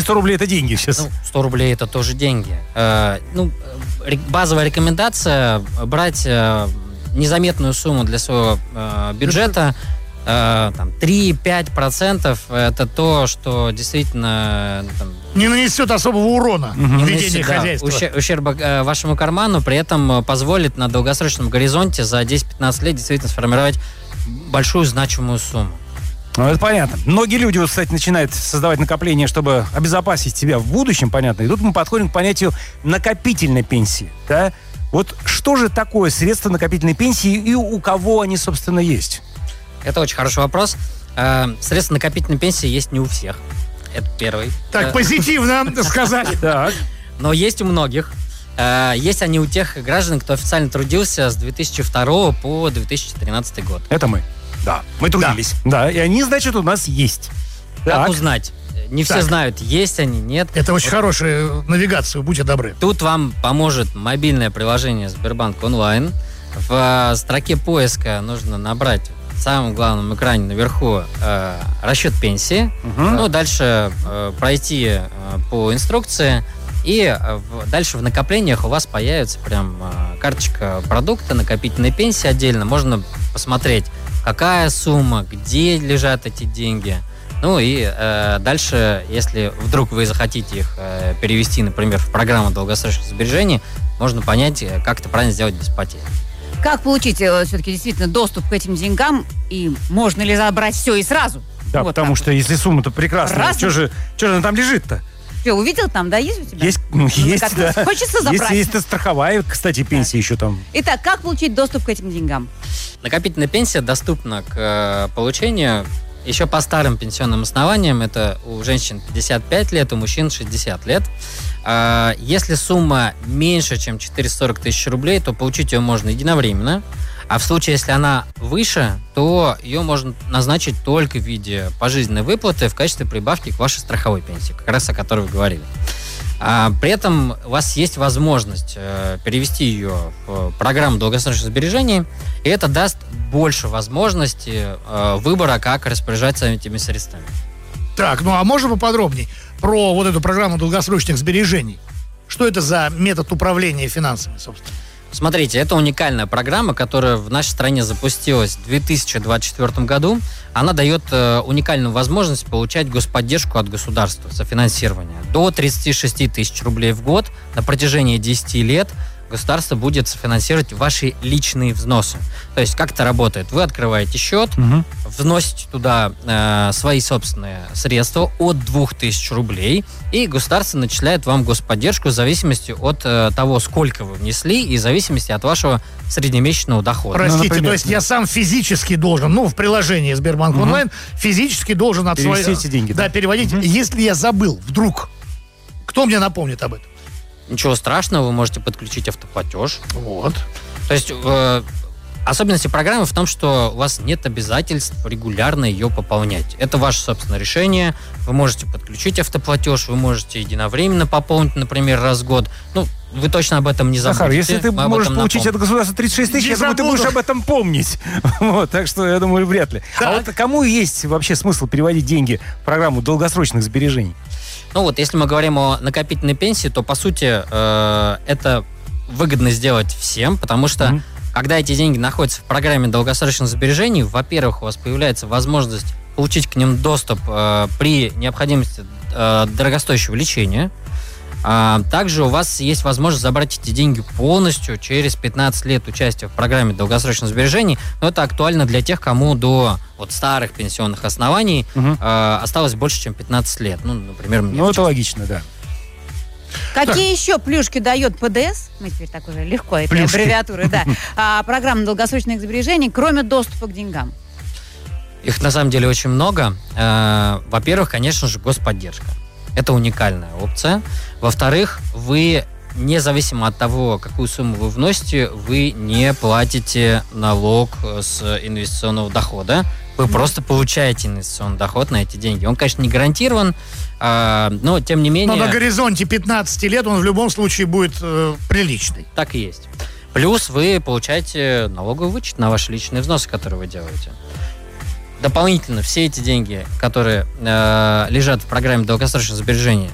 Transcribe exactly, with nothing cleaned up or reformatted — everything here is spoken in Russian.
сто рублей это деньги сейчас? Ну, сто рублей это тоже деньги. Э, ну, базовая рекомендация брать э, незаметную сумму для своего э, бюджета. Э, там, три-пять процентов это то, что действительно там, не нанесет особого урона угу. в ведении да, хозяйства. Ущерба, ущерба э, вашему карману, при этом позволит на долгосрочном горизонте за десять-пятнадцать лет действительно сформировать большую значимую сумму. Ну, это понятно. Многие люди, вот, кстати, начинают создавать накопления, чтобы обезопасить себя в будущем, понятно. И тут мы подходим к понятию накопительной пенсии. Да? Вот что же такое средства накопительной пенсии и у кого они, собственно, есть? Это очень хороший вопрос. Средства накопительной пенсии есть не у всех. Это первый. Так, позитивно сказали. Так. Но есть у многих. Есть они у тех граждан, кто официально трудился с две тысячи второго по две тысячи тринадцатый год. Это мы. Да, мы трудились. Да, да, и они, значит, у нас есть. Как так. узнать? Не все так. знают, есть они, нет. Это очень вот. Хорошая навигация, будьте добры. Тут вам поможет мобильное приложение Сбербанк онлайн. В строке поиска нужно набрать в самом главном экране наверху э, расчет пенсии. Угу. Ну, дальше э, пройти э, по инструкции. И э, в, дальше в накоплениях у вас появится прям э, карточка продукта, накопительной пенсии отдельно. Можно посмотреть, какая сумма, где лежат эти деньги. Ну и э, дальше, если вдруг вы захотите их э, перевести, например, в программу долгосрочных сбережений, можно понять, как это правильно сделать без потерь. Как получить э, все-таки действительно доступ к этим деньгам, и можно ли забрать все и сразу? Да, вот потому что если сумма-то прекрасная, что же, что же она там лежит-то? Что, увидел там, да, есть у тебя? Есть, ну, есть, да. Хочется забрать. Есть, есть страховая, кстати, пенсия так. еще там. Итак, как получить доступ к этим деньгам? Накопительная пенсия доступна к э, получению еще по старым пенсионным основаниям. Это у женщин пятьдесят пять лет, у мужчин шестьдесят лет. Э, если сумма меньше, чем четыреста сорок тысяч рублей, то получить ее можно единовременно. А в случае, если она выше, то ее можно назначить только в виде пожизненной выплаты в качестве прибавки к вашей страховой пенсии, как раз о которой вы говорили. А при этом у вас есть возможность э, перевести ее в программу долгосрочных сбережений, и это даст больше возможностей э, выбора, как распоряжаться этими средствами. Так, ну а можно поподробнее про вот эту программу долгосрочных сбережений? Что это за метод управления финансами, собственно? Смотрите, это уникальная программа, которая в нашей стране запустилась в две тысячи двадцать четвёртом году. Она дает э, уникальную возможность получать господдержку от государства, софинансирование. До тридцать шесть тысяч рублей в год на протяжении десяти лет государство будет софинансировать ваши личные взносы. То есть как это работает? Вы открываете счет, угу. вносите туда э, свои собственные средства от двух тысяч рублей, и государство начисляет вам господдержку в зависимости от э, того, сколько вы внесли, и в зависимости от вашего среднемесячного дохода. Простите, ну, например, то есть я сам физически должен, ну, в приложении Сбербанк угу. онлайн, физически должен от перевести своих... эти деньги. Да, да, переводить. Угу. Если я забыл, вдруг, кто мне напомнит об этом? Ничего страшного, вы можете подключить автоплатеж. Вот. То есть э, особенность программы в том, что у вас нет обязательств регулярно ее пополнять. Это ваше собственное решение. Вы можете подключить автоплатеж, вы можете единовременно пополнить, например, раз в год. Ну, вы точно об этом не забудете. Захар, если ты Мы можешь получить напомним. от государства тридцать шесть тысяч, я думаю, ты будешь об этом помнить. Вот, так что, я думаю, вряд ли. Так. А вот кому есть вообще смысл переводить деньги в программу долгосрочных сбережений? Ну вот, если мы говорим о накопительной пенсии, то, по сути, э, это выгодно сделать всем, потому что, mm-hmm. когда эти деньги находятся в программе долгосрочных сбережений, во-первых, у вас появляется возможность получить к ним доступ э, при необходимости э, дорогостоящего лечения. А также у вас есть возможность забрать эти деньги полностью через пятнадцать лет участия в программе долгосрочных сбережений. Но это актуально для тех, кому до вот, старых пенсионных оснований угу. э, осталось больше, чем пятнадцать лет. Ну, например, мне. Ну, это логично, да. Какие еще плюшки дает ПДС? Мы теперь так уже легко, эти аббревиатуры, да. А, программа долгосрочных сбережений, кроме доступа к деньгам. Их на самом деле очень много. Э, во-первых, конечно же, господдержка. Это уникальная опция. Во-вторых, вы, независимо от того, какую сумму вы вносите, вы не платите налог с инвестиционного дохода. Вы mm-hmm. просто получаете инвестиционный доход на эти деньги. Он, конечно, не гарантирован, э, но тем не менее... Но на горизонте пятнадцати лет он в любом случае будет э, приличный. Так и есть. Плюс вы получаете налоговый вычет на ваши личные взносы, которые вы делаете. Дополнительно все эти деньги, которые э, лежат в программе долгосрочных сбережений,